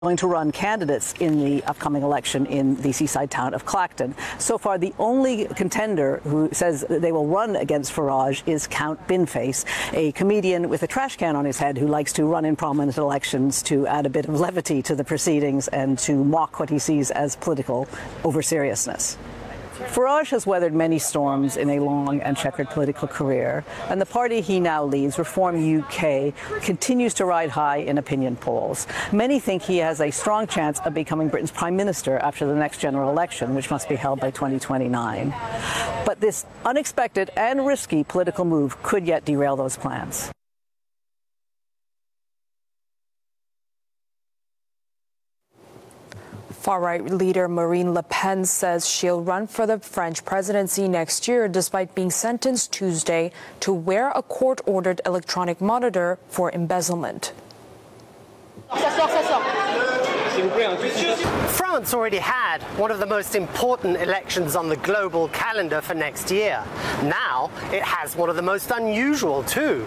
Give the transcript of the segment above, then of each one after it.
going to run candidates in the upcoming election in the seaside town of Clacton. So far, the only contender who says they will run against Farage is Count Binface, a comedian with a trash can on his head who likes to run in prominent elections to add a bit of levity to the proceedings and to mock what he sees as political over-seriousness. Farage has weathered many storms in a long and checkered political career, and the party he now leads, Reform UK, continues to ride high in opinion polls. Many think he has a strong chance of becoming Britain's Prime Minister after the next general election, which must be held by 2029. But this unexpected and risky political move could yet derail those plans. Far-right leader Marine Le Pen says she'll run for the French presidency next year despite being sentenced Tuesday to wear a court-ordered electronic monitor for embezzlement. France already had one of the most important elections on the global calendar for next year. Now it has one of the most unusual too.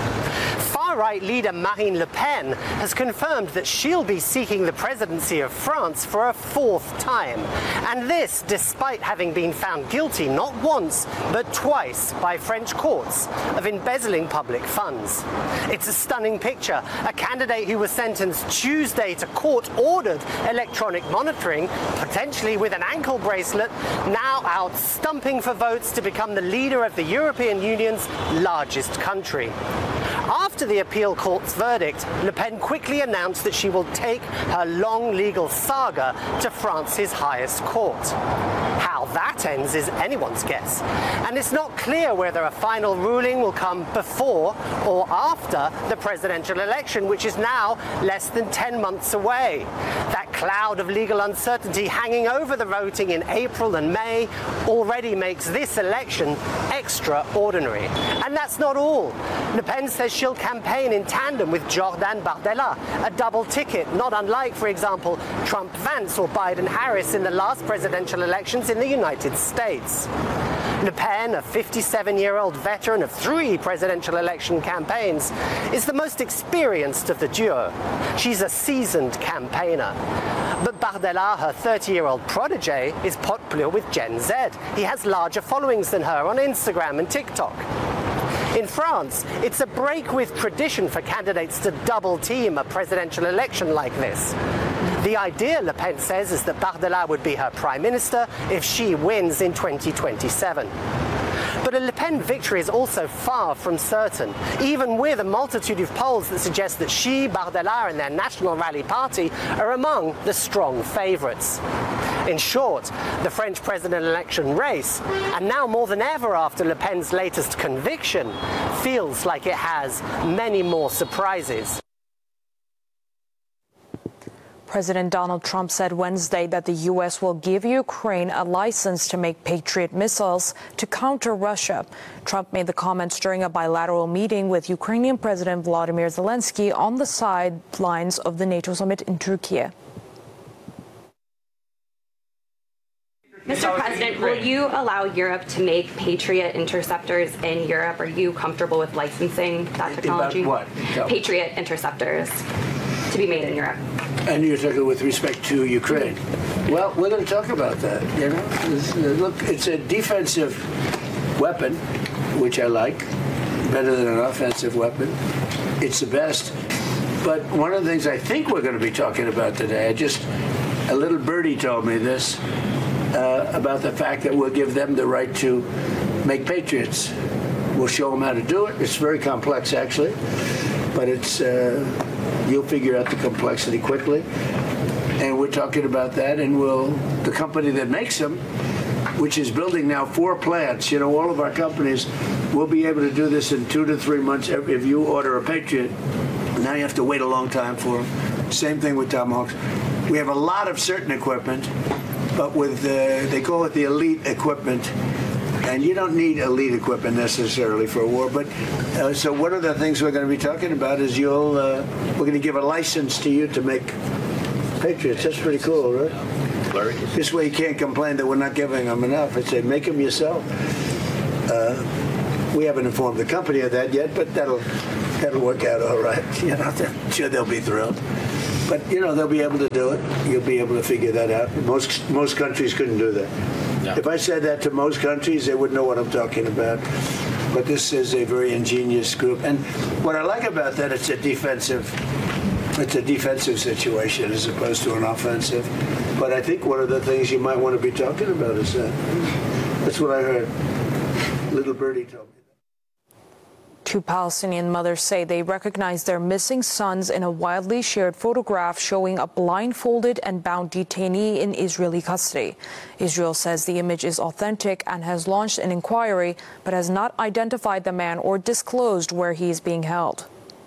Far-right leader Marine Le Pen has confirmed that she'll be seeking the presidency of France for a fourth time. And this despite having been found guilty not once but twice by French courts of embezzling public funds. It's a stunning picture. A candidate who was sentenced Tuesday to court-ordered electronic monitoring, potentially with an ankle bracelet, now out stumping for votes to become the leader of the European Union's largest country. After the appeal court's verdict, Le Pen quickly announced that she will take her long legal saga to France's highest court. How that ends is anyone's guess, and it's not clear whether a final ruling will come before or after the presidential election, which is now less than 10 months away. That cloud of legal uncertainty hanging over the voting in April and May already makes this election extraordinary. And that's not all. Le Pen says she'll campaign in tandem with Jordan Bardella, a double ticket, not unlike, for example, Trump-Vance or Biden-Harris in the last presidential elections in the United States. Le Pen, a 57-year-old veteran of 3 presidential election campaigns, is the most experienced of the duo. She's a seasoned campaigner. But Bardella, her 30-year-old protege, is popular with Gen Z. He has larger followings than her on Instagram and TikTok. In France, it's a break with tradition for candidates to double-team a presidential election like this. The idea, Le Pen says, is that Bardella would be her prime minister if she wins in 2027. But a Le Pen victory is also far from certain, even with a multitude of polls that suggest that she, Bardella, and their National Rally Party are among the strong favourites. In short, the French president election race, and now more than ever after Le Pen's latest conviction, feels like it has many more surprises. President Donald Trump said Wednesday that the U.S. will give Ukraine a license to make Patriot missiles to counter Russia. Trump made the comments during a bilateral meeting with Ukrainian President Volodymyr Zelensky on the sidelines of the NATO summit in Turkey. Mr. President, will you allow Europe to make Patriot interceptors in Europe? Are you comfortable with licensing that technology? About what? Patriot interceptors to be made in Europe. And you're talking with respect to Ukraine. Well, we're going to talk about that. You know, look, it's a defensive weapon, which I like, better than an offensive weapon. It's the best. But one of the things I think we're going to be talking about today, a little birdie told me this, about the fact that we'll give them the right to make Patriots. We'll show them how to do it. It's very complex, actually, but it's you'll figure out the complexity quickly. And we're talking about that, and the company that makes them, which is building now 4 plants, you know, all of our companies will be able to do this in 2 to 3 months. If you order a Patriot, now you have to wait a long time for them. Same thing with Tomahawks. We have a lot of certain equipment, but with they call it the elite equipment, and you don't need elite equipment necessarily for a war. But so one of the things we're going to be talking about is we're going to give a license to you to make Patriots. That's pretty cool, right? This way you can't complain that we're not giving them enough. I say make them yourself. We haven't informed the company of that yet, but that'll work out all right. You know, I'm sure they'll be thrilled. But, they'll be able to do it. You'll be able to figure that out. Most countries couldn't do that. Yeah. If I said that to most countries, they wouldn't know what I'm talking about. But this is a very ingenious group. And what I like about that, it's a defensive situation as opposed to an offensive. But I think one of the things you might want to be talking about is that. That's what I heard. Little birdie told me. Two Palestinian mothers say they recognize their missing sons in a widely shared photograph showing a blindfolded and bound detainee in Israeli custody. Israel says the image is authentic and has launched an inquiry, but has not identified the man or disclosed where he is being held.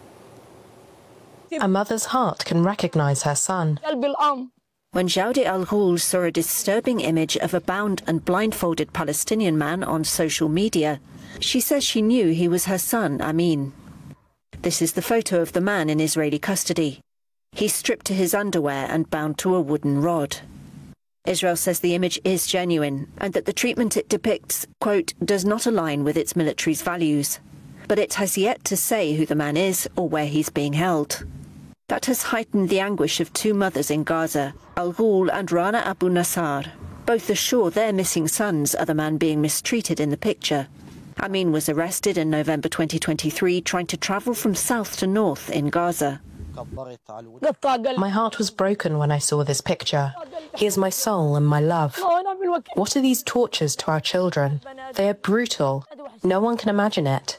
A mother's heart can recognize her son. When Jawdi Al-Ghul saw a disturbing image of a bound and blindfolded Palestinian man on social media, she says she knew he was her son, Amin. This is the photo of the man in Israeli custody. He's stripped to his underwear and bound to a wooden rod. Israel says the image is genuine and that the treatment it depicts, quote, does not align with its military's values. But it has yet to say who the man is or where he's being held. That has heightened the anguish of two mothers in Gaza, Al-Ghul and Rana Abu Nassar. Both are sure their missing sons are the man being mistreated in the picture. Amin was arrested in November 2023 trying to travel from south to north in Gaza. My heart was broken when I saw this picture. He is my soul and my love. What are these tortures to our children? They are brutal. No one can imagine it.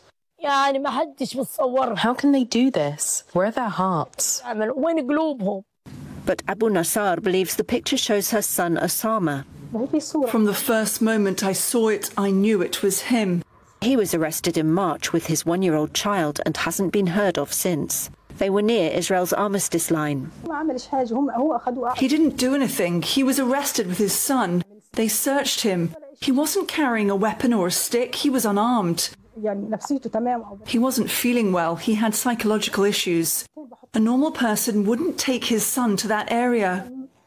How can they do this? Where are their hearts? But Abu Nassar believes the picture shows her son Osama. From the first moment I saw it, I knew it was him. He was arrested in March with his one-year-old child and hasn't been heard of since. They were near Israel's armistice line. He didn't do anything. He was arrested with his son. They searched him. He wasn't carrying a weapon or a stick. He was unarmed. He wasn't feeling well. He had psychological issues. A normal person wouldn't take his son to that area.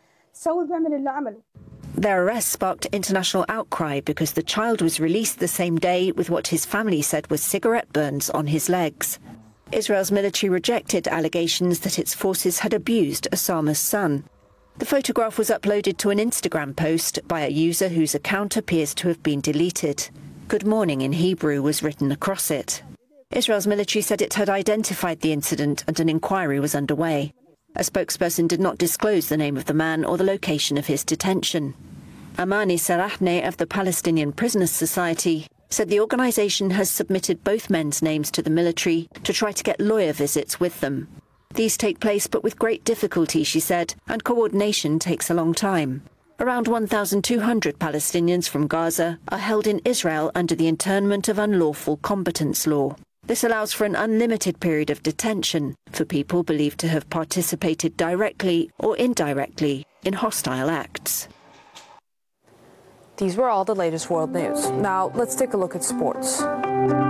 Their arrest sparked international outcry because the child was released the same day with what his family said was cigarette burns on his legs. Israel's military rejected allegations that its forces had abused Osama's son. The photograph was uploaded to an Instagram post by a user whose account appears to have been deleted. Good morning in Hebrew was written across it. Israel's military said it had identified the incident and an inquiry was underway. A spokesperson did not disclose the name of the man or the location of his detention. Amani Sarahne of the Palestinian Prisoners Society said the organisation has submitted both men's names to the military to try to get lawyer visits with them. These take place but with great difficulty, she said, and coordination takes a long time. Around 1,200 Palestinians from Gaza are held in Israel under the Internment of Unlawful Combatants law. This allows for an unlimited period of detention for people believed to have participated directly or indirectly in hostile acts. These were all the latest world news. Now let's take a look at sports.